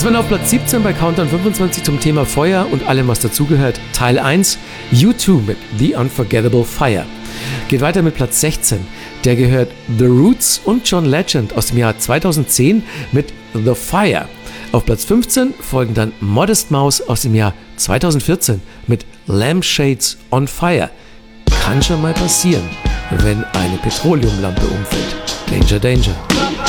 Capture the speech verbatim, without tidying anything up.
waren auf Platz siebzehn bei Countdown fünfundzwanzig zum Thema Feuer und allem, was dazugehört. Teil eins, U zwei mit The Unforgettable Fire. Geht weiter mit Platz sechzehn. Der gehört The Roots und John Legend aus dem Jahr zweitausendzehn mit The Fire. Auf Platz fünfzehn folgen dann Modest Mouse aus dem Jahr zweitausendvierzehn mit Lampshades on Fire. Kann schon mal passieren, wenn eine Petroleumlampe umfällt. Danger, Danger.